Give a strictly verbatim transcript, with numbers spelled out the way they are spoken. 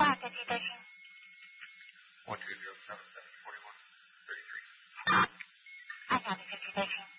挂个记得信。 one two zero seven seven forty one thirty three。 按下这个记得信。